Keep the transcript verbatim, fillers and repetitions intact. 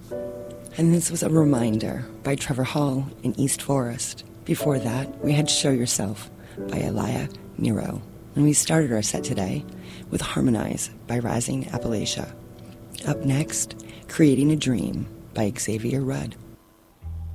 And this was A Reminder by Trevor Hall in East Forest. Before that, we had Show Yourself by Elia Nero. And we started our set today with Harmonize by Rising Appalachia. Up next, Creating a Dream by Xavier Rudd.